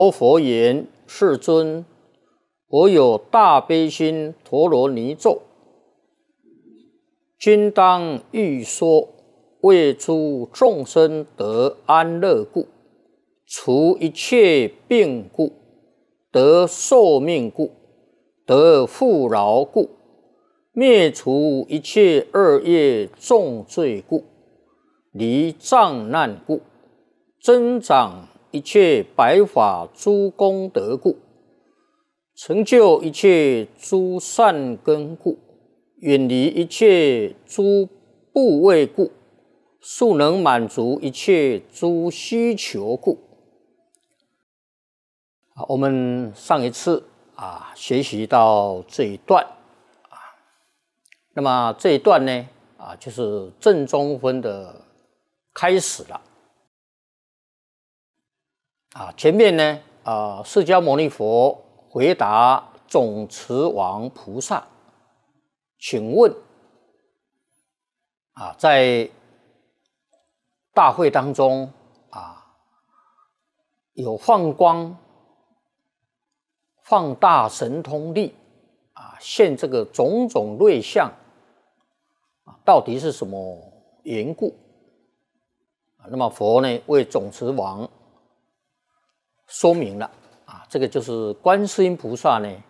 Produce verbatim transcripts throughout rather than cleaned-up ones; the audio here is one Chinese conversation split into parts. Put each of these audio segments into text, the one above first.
阿佛言：世尊，我有大悲心陀罗尼咒，今当欲说，为诸众生得安乐故，除一切病故，得寿命故，得富饶故，灭除一切恶业重罪故，离障难故，增长一切白法诸功德故，成就一切诸善根故，远离一切诸怖畏故，速能满足一切诸需求故。啊，我们上一次啊学习到这一段啊，那么这一段呢啊就是正中分的开始了。啊，前面呢啊释迦牟尼佛回答总持王菩萨，请问啊在大会当中啊有放光放大神通力啊，现这个种种瑞相啊，到底是什么缘故？啊，那么佛呢为总持王说明了啊，这个就是观世音菩萨呢，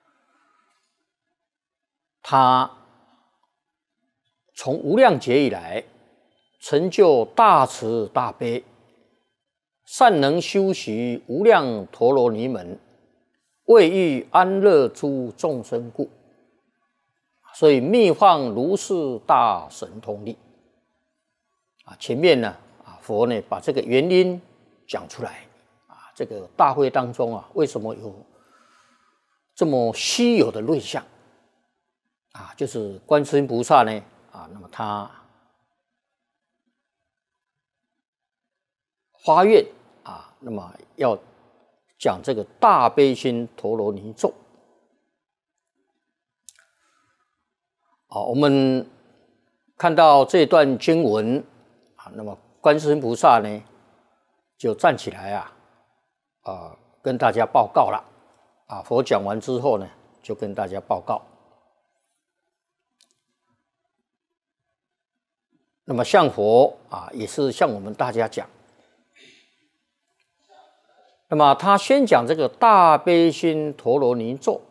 他从无量劫以来成就大慈大悲，善能修习无量陀罗尼门，为欲安乐诸众生故，所以密放如是大神通力啊。前面呢啊，佛呢把这个原因讲出来啊，这个大会当中啊，为什么有这么稀有的瑞相啊？就是观世音菩萨呢啊，那么他发愿啊，那么要讲这个大悲心陀罗尼咒啊，我们看到这段经文啊，那么观世音菩萨呢就站起来啊，啊跟大家报告了啊。佛讲完之后呢，就跟大家报告。那么向佛啊，也是向我们大家讲。那么他先讲这个大悲心陀罗尼咒，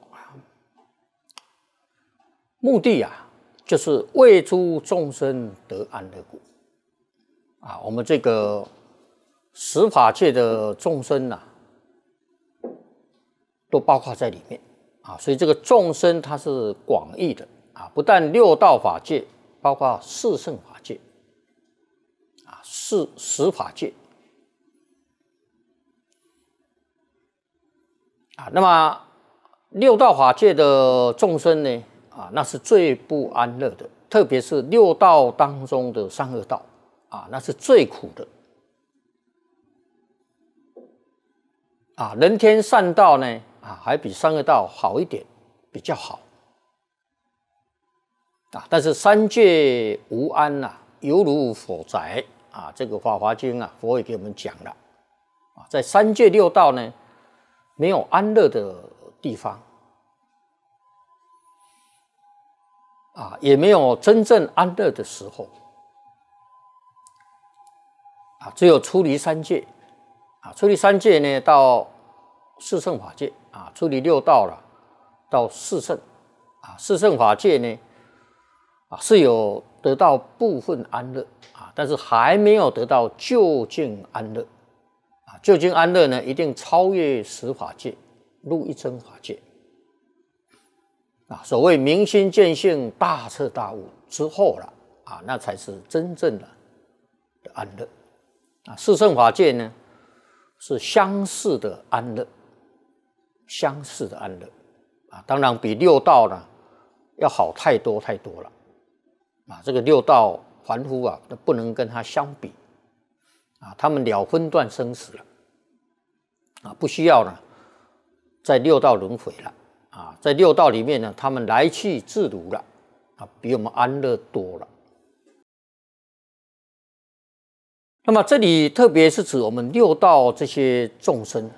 目的啊，就是为诸众生得安乐故啊。我们这个十法界的众生啊，都包括在里面啊，所以这个众生它是广义的啊，不但六道法界，包括四圣法界啊，四十法界。啊，那么六道法界的众生呢，啊，那是最不安乐的，特别是六道当中的三恶道，啊，那是最苦的。啊，人天善道呢，啊，还比三恶道好一点，比较好。啊，但是三界无安呐、啊，犹如火宅啊，这个《法华经》啊，佛也给我们讲了。啊，在三界六道呢，没有安乐的地方啊，也没有真正安乐的时候啊，只有出离三界啊，出离三界呢，到四圣法界啊，出离六道了，到四圣啊，四圣法界呢啊是有得到部分安乐啊，但是还没有得到究竟安乐。究竟安乐呢，一定超越十法界，入一真法界啊。所谓明心见性、大彻大悟之后了啊，那才是真正的的安乐啊。四圣法界呢，是相似的安乐，相似的安乐啊，当然比六道呢要好太多太多了啊。这个六道凡夫啊，不能跟他相比啊，他们了分段生死了。啊，不需要呢，在六道轮回了啊，在六道里面呢，他们来去自如了啊，比我们安乐多了。那么这里特别是指我们六道这些众生